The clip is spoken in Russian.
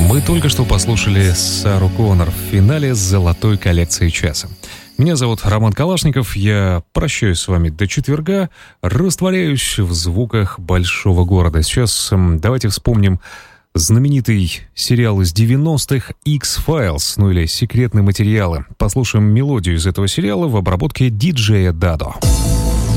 Мы только что послушали Сару Коннор в финале золотой коллекции часа. Меня зовут Роман Калашников, я прощаюсь с вами до четверга, растворяюсь в звуках большого города. Сейчас давайте вспомним знаменитый сериал из 90-х X-Files, ну или «Секретные материалы». Послушаем мелодию из этого сериала в обработке диджея Дадо.